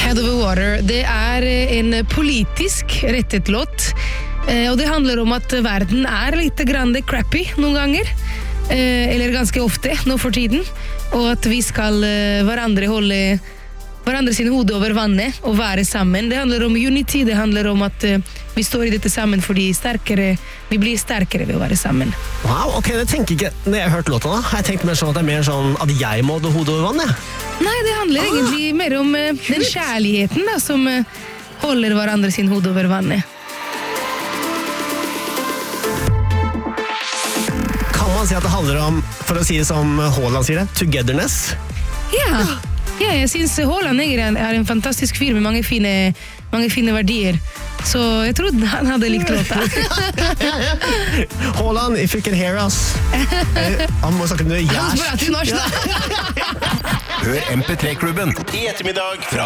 Head over water, det en politisk rettet låt. Og det handler om at verden litt grann crappy noen ganger. Eller ganske ofte nå for tiden. Og at vi skal holde hverandre sine hode over vannet og være sammen. Det handler om unity, det handler om at vi står i dette sammen fordi vi blir sterkere ved å være sammen. Wow, ok, det tenker ikke når jeg har hørt låta da. Jeg tenkte mer sånn at det mer sånn at jeg må holde hodet over vannet. Nei, det handler egentlig mer om den kjærligheten da, som holder hverandre sin hode over vannet. Kan man si at det handler om, for å si det som Haaland sier det, togetherness? Ja, jeg synes Haaland en fantastisk fyr med mange fine verdier. Så jeg trodde han hadde likt låta. Haaland, if you can hear us. Han må snakke med Han spør til norsk da. Hør MP3-klubben i ettermiddag fra